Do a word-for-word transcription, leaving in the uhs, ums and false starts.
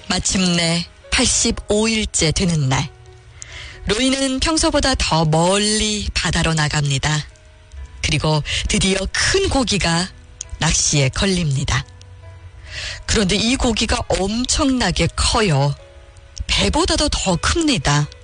마침내 팔십오 일째 되는 날, 로이는 평소보다 더 멀리 바다로 나갑니다. 그리고 드디어 큰 고기가 낚시에 걸립니다. 그런데 이 고기가 엄청나게 커요. 배보다도 더 큽니다.